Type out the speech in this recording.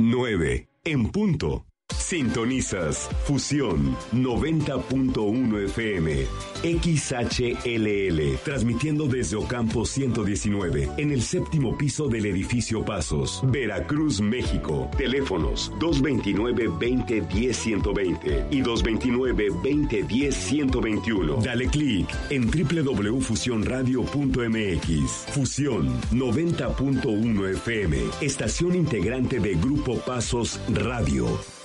9 en punto. Sintonizas Fusión 90.1 FM, XHLL, transmitiendo desde Ocampo 119, en el séptimo piso del edificio Pasos, Veracruz, México. Teléfonos 229-2010-120 y 229-2010-121. Dale clic en www.fusionradio.mx. Fusión 90.1 FM, estación integrante de Grupo Pasos Radio.